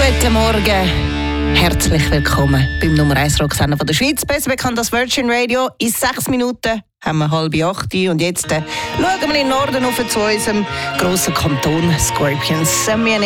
Guten Morgen. Herzlich willkommen beim Nummer 1 Rocksender von der Schweiz, besser bekannt als Virgin Radio. In 6 Minuten haben wir 7:30 und jetzt schauen wir in den Norden auf zu unserem grossen Kanton Scorpions. Wir